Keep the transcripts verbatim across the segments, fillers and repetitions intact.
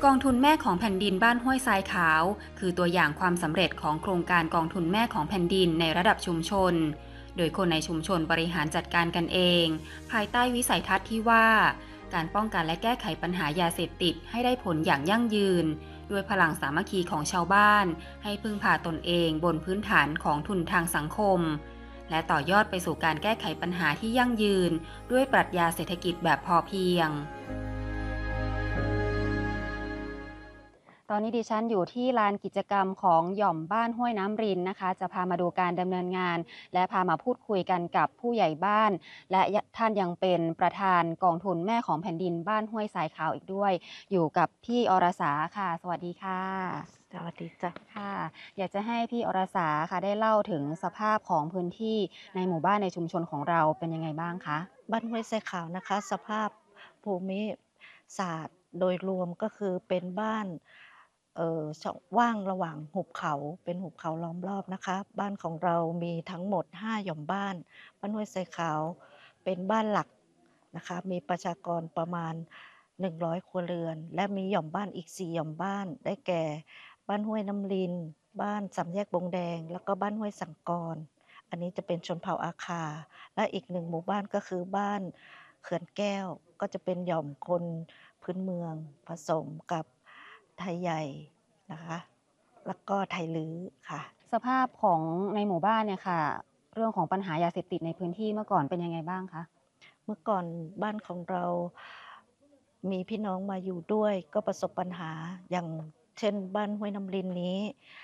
กองทุนแม่ของแผ่นดินบ้านห้วยทรายขาวคือตัวอย่างความสำเร็จของโครงการกองทุนแม่ของแผ่นดินในระดับชุมชนโดยคนในชุมชนบริหารจัดการกันเองภายใต้วิสัยทัศน์ที่ว่าการป้องกันและแก้ไขปัญหายาเสพติดให้ได้ผลอย่างยั่งยืนด้วยพลังสามัคคีของชาวบ้านให้พึ่งพาตนเองบนพื้นฐานของทุนทางสังคมและต่อยอดไปสู่การแก้ไขปัญหาที่ยั่งยืนด้วยปรัชญาเศรษฐกิจแบบพอเพียงตอนนี้ดิฉันอยู่ที่ลานกิจกรรมของหย่อมบ้านห้วยน้ำรินนะคะจะพามาดูการดำเนินงานและพามาพูดคุยกันกับผู้ใหญ่บ้านและท่านยังเป็นประธานกองทุนแม่ของแผ่นดินบ้านห้วยทรายขาวอีกด้วยอยู่กับพี่อรสาค่ะสวัสดีค่ะสวัสดีจ้ะค่ะอยากจะให้พี่อรสาค่ะได้เล่าถึงสภาพของพื้นที่ในหมู่บ้านในชุมชนของเราเป็นยังไงบ้างคะบ้านห้วยทรายขาวนะคะสภาพภูมิศาสตร์โดยรวมก็คือเป็นบ้านเอ่อช่องว่างระหว่างหุบเขาเป็นหุบเขาล้อมรอบนะคะบ้านของเรามีทั้งหมดห้าหย่อมบ้านบ้านห้วยทรายขาวเป็นบ้านหลักนะคะมีประชากรประมาณหนึ่งร้อยครัวเรือนและมีหย่อมบ้านอีกสี่หย่อมบ้านได้แก่บ้านห้วยน้ำลินบ้านสามแยกบงแดงแล้วก็บ้านห้วยสังกรอันนี้จะเป็นชนเผ่าอาคาและอีกหนึ่งหมู่บ้านก็คือบ้านเขื่อนแก้วก็จะเป็นหย่อมคนพื้นเมืองผสมกับไทยใหญ่นะคะแล้วก็ไทยลื้อค่ะสภาพของในหมู่บ้านเนี่ยค่ะเรื่องของปัญหายาเสพติดในพื้นที่เมื่อก่อนเป็นยังไงบ้างคะเมื่อก่อนบ้านของเรามีพี่น้องมาอยู่ด้วยก็ประสบปัญหาอย่างเช่นบ้านห้วยน้ำรินนี้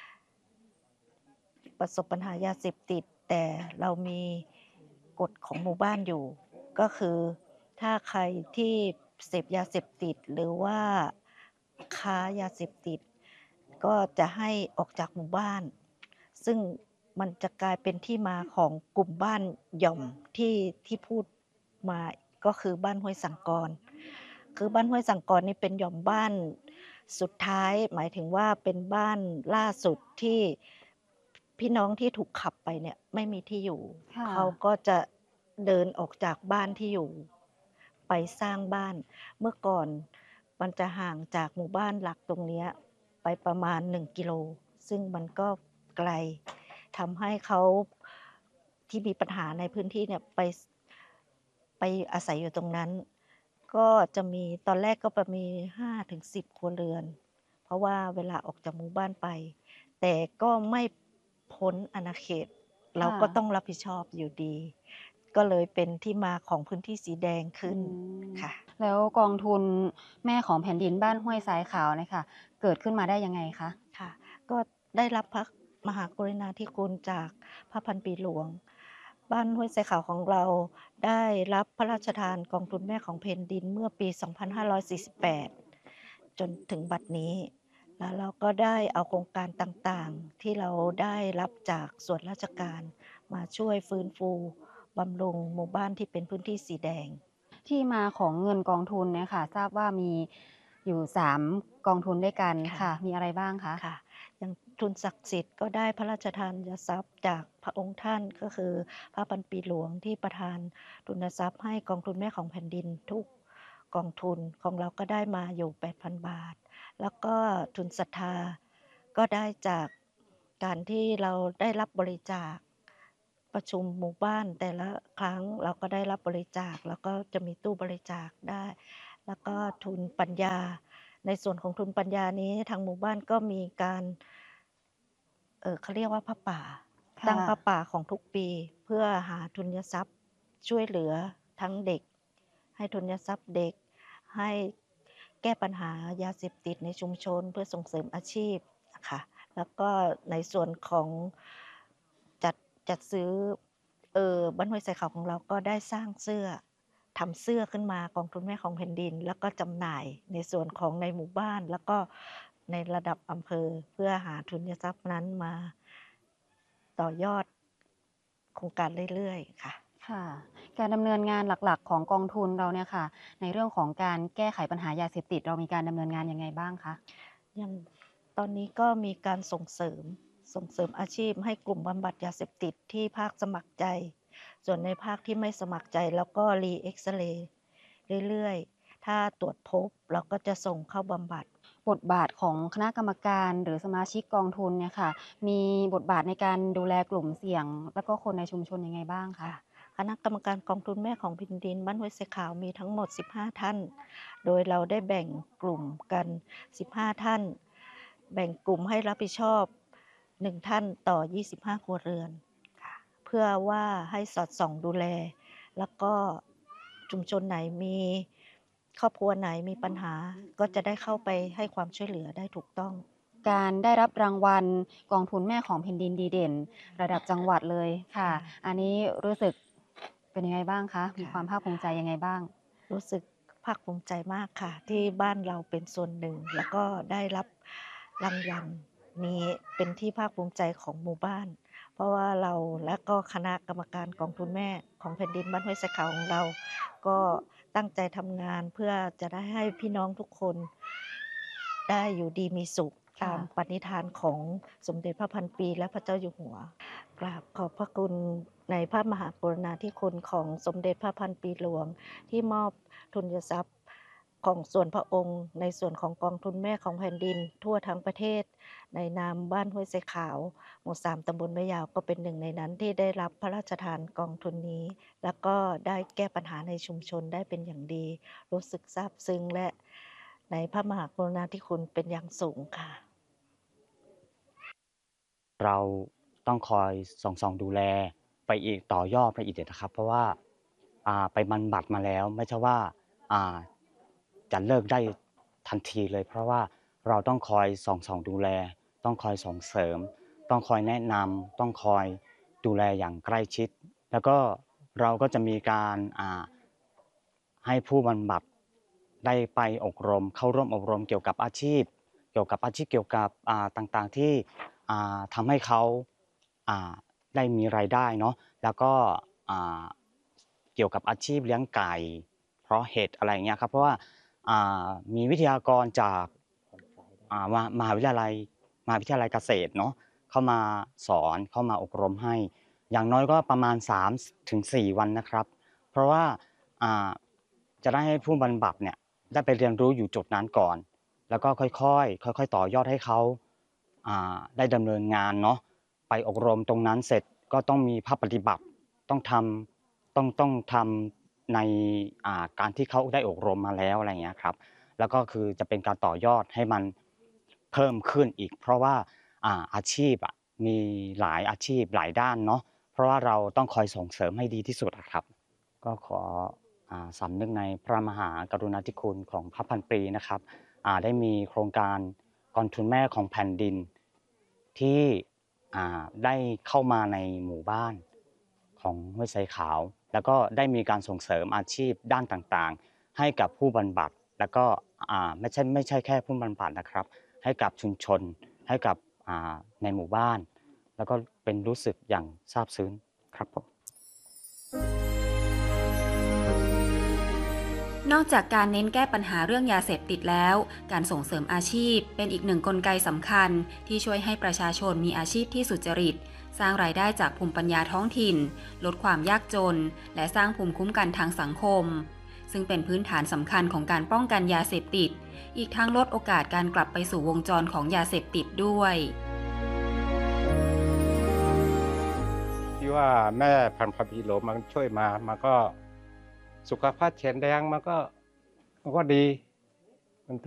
ประสบปัญหายาเสพติดแต่เรามีกฎของหมู่บ้านอยู่ก็คือถ้าใครที่เสพยาเสพติดหรือว่าค้ายาเสพติดก็จะให้ออกจากหมู่บ้านซึ่งมันจะกลายเป็นที่มาของกลุ่มบ้านหย่อมที่ที่พูดมาก็คือบ้านห้วยสังกรคือบ้านห้วยสังกรนี่เป็นหย่อมบ้านสุดท้ายหมายถึงว่าเป็นบ้านล่าสุดที่พี่น้องที่ถูกขับไปเนี่ยไม่มีที่อยู่เขาก็จะเดินออกจากบ้านที่อยู่ไปสร้างบ้านเมื่อก่อนมันจะห่างจากหมู่บ้านหลักตรงเนี้ยไปประมาณหนึ่งกิโลซึ่งมันก็ไกลทำให้เขาที่มีปัญหาในพื้นที่เนี่ยไปไปอาศัยอยู่ตรงนั้นก็จะมีตอนแรกก็ประมีห้าถึงสิบครัวเรือนเพราะว่าเวลาออกจากหมู่บ้านไปแต่ก็ไม่พ้นอาณาเขตเราก็ต้องรับผิดชอบอยู่ดีก็เลยเป็นที่มาของพื้นที่สีแดงขึ้นค่ะแล้วกองทุนแม่ของแผ่นดินบ้านห้วยทรายขาวเนี่ยค่ะเกิดขึ้นมาได้ยังไงคะค่ะก็ได้รับพระมหากรุณาธิคุณจากพระพันปีหลวงบ้านห้วยทรายขาวของเราได้รับพระราชทานกองทุนแม่ของแผ่นดินเมื่อปี สองพันห้าร้อยสี่สิบแปด จนถึงบัดนี้แล้วเราก็ได้เอาโครงการต่างๆที่เราได้รับจากส่วนราชการมาช่วยฟื้นฟูบำรุงหมู่บ้านที่เป็นพื้นที่สีแดงที่มาของเงินกองทุนเนี่ยค่ะทราบว่ามีอยู่สามกองทุนด้วยกันค่ะมีอะไรบ้างคะค่ะอย่างทุนศักดิ์สิทธิ์ก็ได้พระราชทานทรัพย์จากพระองค์ท่านก็คือพระพันปีหลวงที่ประทานทุนทรัพย์ให้กองทุนแม่ของแผ่นดินทุกกองทุนของเราก็ได้มาอยู่ แปดพัน บาทแล้วก็ทุนศรัทธาก็ได้จากการที่เราได้รับบริจาคประชุมหมู่บ้านแต่ละครั้งเราก็ได้รับบริจาคแล้วก็จะมีตู้บริจาคได้แล้วก็ทุนปัญญาในส่วนของทุนปัญญานี้ทางหมู่บ้านก็มีการเอ่อเขาเรียกว่าผ้าป่าตั้งผ้าป่าของทุกปีเพื่อหาทุนทรัพย์ช่วยเหลือทั้งเด็กให้ทุนทรัพย์เด็กให้แก้ปัญหายาเสพติดในชุมชนเพื่อส่งเสริมอาชีพนะคะแล้วก็ในส่วนของจัดจัดซื้อเอ่อบ้านห้วยทรายขาวของเราก็ได้สร้างเสื้อทำเสื้อขึ้นมากองทุนแม่ของแผ่นดินแล้วก็จำหน่ายในส่วนของในหมู่บ้านแล้วก็ในระดับอำเภอเพื่อหาทุนทรัพย์นั้นมาต่อยอดโครงการเรื่อยๆค่ะค่ะการดำเนินงานหลักๆของกองทุนเราเนี่ยค่ะในเรื่องของการแก้ไขปัญหายาเสพติดเรามีการดำเนินงานยังไงบ้างคะอย่างตอนนี้ก็มีการส่งเสริมส่งเสริมอาชีพให้กลุ่มบำบัดยาเสพติดที่ภาคสมัครใจส่วนในภาคที่ไม่สมัครใจแล้วก็รีเอ็กซเรย์เรื่อยๆถ้าตรวจพบเราก็จะส่งเข้าบำบัดบทบาทของคณะกรรมการหรือสมาชิกกองทุนเนี่ยค่ะมีบทบาทในการดูแลกลุ่มเสี่ยงแล้วก็คนในชุมชนยังไงบ้างคะค่ะคณะกรรมการกองทุนแม่ของแผ่นดินบ้านห้วยทรายขาวมีทั้งหมดสิบห้าท่านโดยเราได้แบ่งกลุ่มกันสิบห้าท่านแบ่งกลุ่มให้รับผิดชอบหนึ่งท่านต่อยี่สิบห้าครัวเรือนค่ะเพื่อว่าให้สอดส่องดูแลแล้วก็ชุมชนไหนมีครอบครัวไหนมีปัญหาก็จะได้เข้าไปให้ความช่วยเหลือได้ถูกต้องการได้รับรางวัลกองทุนแม่ของแผ่นดินดีเด่นระดับจังหวัดเลยค่ะ อันนี้รู้สึกเป็นยังไงบ้างคะมีความภาคภูมิใจยังไงบ้างรู้สึกภาคภูมิใจมากค่ะที่บ้านเราเป็นส่วนหนึ่งแล้วก็ได้รับรางวัลนี้เป็นที่ภาคภูมิใจของหมู่บ้านเพราะว่าเราและก็คณะกรรมการกองทุนแม่ของแผ่นดินบ้านห้วยทรายขาวของเรา ก็ตั้งใจทำงานเพื่อจะได้ให้พี่น้องทุกคนได้อยู่ดีมีสุขตามปณิธานของสมเด็จพระพันปีและพระเจ้าอยู่หัวกราบขอบพระคุณในพระมหากรุณาธิคุณของสมเด็จพระพันปีหลวงที่มอบทุนทรัพย์ของส่วนพระองค์ในส่วนของกองทุนแม่ของแผ่นดินทั่วทั้งประเทศในนามบ้านห้วยทรายขาวหมู่สามตำบลแม่ยาวก็เป็นหนึ่งในนั้นที่ได้รับพระราชทานกองทุนนี้แล้วก็ได้แก้ปัญหาในชุมชนได้เป็นอย่างดีรู้สึกซาบซึ้งและในพระมหากรุณาธิคุณเป็นอย่างสูงค่ะเราต้องคอยส่องส่องดูแลไปอีกต่อยอดไปอีกนะครับเพราะว่าอ่าไปบำบัดมาแล้วไม่ใช่ว่าอ่าจะเลิกได้ทันทีเลยเพราะว่าเราต้องคอยส่องส่องดูแลต้องคอยส่งเสริมต้องคอยแนะนำต้องคอยดูแลอย่างใกล้ชิดแล้วก็เราก็จะมีการอ่าให้ผู้บำบัดได้ไปอบรมเข้าร่วมอบรมเกี่ยวกับอาชีพเกี่ยวกับอาชีพเกี่ยวกับอ่าต่างๆที่ อ่าทำให้เขาอ่าได้มีรายได้เนาะแล้วก็อ่าเกี่ยวกับอาชีพเลี้ยงไก่เพราะเห็ดอะไรอย่างเงี้ยครับเพราะว่าอ่ามีวิทยากรจากอ่ามามหาวิทยาลัยมหาวิทยาลัยเกษตรเนาะเข้ามาสอนเข้ามาอบรมให้อย่างน้อยก็ประมาณสามถึงสี่วันนะครับเพราะว่าอ่าจะได้ให้ผู้บำบัดเนี่ยได้ไปเรียนรู้อยู่จุดนั้นก่อนแล้วก็ค่อยๆค่อยๆต่อยอดให้เขา อ่าได้ดำเนินงานเนาะไปอบรมตรงนั้นเสร็จก็ต้องมีภาคปฏิบัติต้องทำต้องต้องทำในอ่าการที่เขาได้อบรมมาแล้วอะไรอย่างเงี้ยครับแล้วก็คือจะเป็นการต่อยอดให้มันเพิ่มขึ้นอีกเพราะว่าอ่าอาชีพอะมีหลายอาชีพหลายด้านเนาะเพราะว่าเราต้องคอยส่งเสริมให้ดีที่สุดอะครับก็ขออ่าสำนึกในพระมหากรุณาธิคุณของพระพันปีนะครับอ่าได้มีโครงการกองทุนแม่ของแผ่นดิน ที่อ่าได้เข้ามาในหมู่บ้านของห้วยไซขาวแล้วก็ได้มีการส่งเสริมอาชีพด้านต่างๆให้กับผู้บำบัดแล้วก็อ่าไม่ใช่ไม่ใช่แค่ผู้บำบัดนะครับให้กับชุมชนให้กับอ่าในหมู่บ้านแล้วก็เป็นรู้สึกอย่างซาบซึ้งครับผมนอกจากการเน้นแก้ปัญหาเรื่องยาเสพติดแล้ว การส่งเสริมอาชีพเป็นอีกหนึ่งกลไกสำคัญที่ช่วยให้ประชาชนมีอาชีพที่สุจริตสร้างรายได้จากภูมิปัญญาท้องถิ่นลดความยากจนและสร้างภูมิคุ้มกันทางสังคมซึ่งเป็นพื้นฐานสำคัญของการป้องกันยาเสพติดอีกทั้งลดโอกาสการกลับไปสู่วงจรของยาเสพติดด้วยที่ว่าแม่พันธุ์พบีโลมันช่วยมามันก็สุขภาพแข็งแรงมันก็มันก็ดี